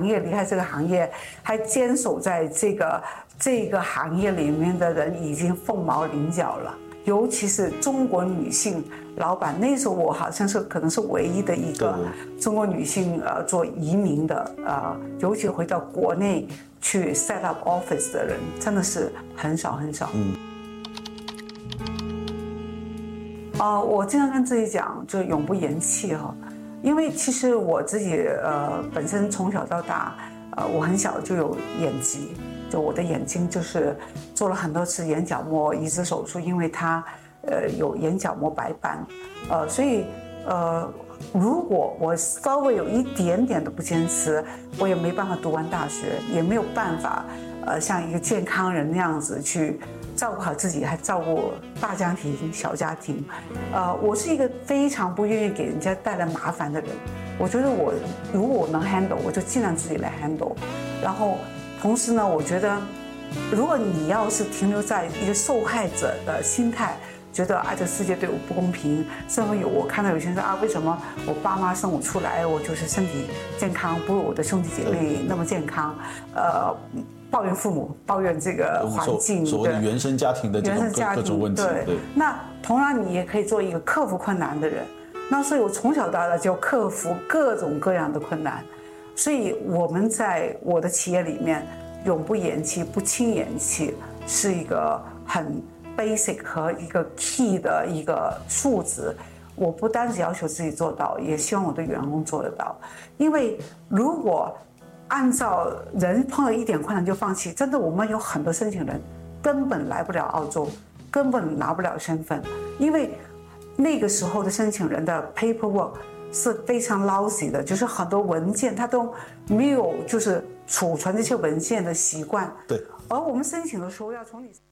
业离开这个行业，还坚守在这个行业里面的人已经凤毛麟角了。尤其是中国女性老板，那时候我好像可能是唯一的一个中国女性做移民的尤其回到国内去 set up office 的人，真的是很少很少。我经常跟自己讲，就永不言弃哈，因为其实我自己本身从小到大，我很小就有眼疾。就我的眼睛就是做了很多次眼角膜移植手术，因为它有眼角膜白斑，所以如果我稍微有一点点的不坚持，我也没办法读完大学，也没有办法像一个健康人那样子去照顾好自己，还照顾大家庭、小家庭。我是一个非常不愿意给人家带来麻烦的人。我觉得如果我能 handle， 我就尽量自己来 handle， 然后。同时呢，我觉得，如果你要是停留在一个受害者的心态，觉得这世界对我不公平，甚至我看到有些人说为什么我爸妈生我出来，我就是身体健康不如我的兄弟姐妹那么健康，抱怨父母，抱怨这个环境， 所谓的原生家庭的各种问题。 对，那同样你也可以做一个克服困难的人。那所以我从小到大就克服各种各样的困难。所以我们在我的企业里面，永不言弃，不轻言弃，是一个很 basic 和一个 key 的一个数值。我不单只要求自己做到，也希望我的员工做得到。因为如果按照人碰到一点困难就放弃，真的我们有很多申请人根本来不了澳洲，根本拿不了身份，因为那个时候的申请人的 paperwork。是非常 lousy 的，就是很多文件他都没有，就是储存这些文件的习惯。 对。 而我们申请的时候要从你。